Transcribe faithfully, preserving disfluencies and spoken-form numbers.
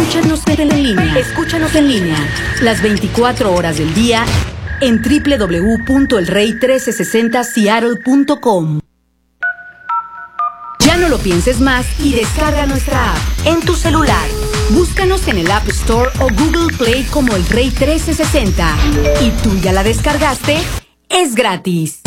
Escúchanos en línea. Escúchanos en línea. Las veinticuatro horas del día en doble u doble u doble u punto el rey trece sesenta seattle punto com. Ya no lo pienses más y descarga nuestra app en tu celular. Búscanos en el App Store o Google Play como El Rey trece sesenta. ¿Y tú ya la descargaste? Es gratis.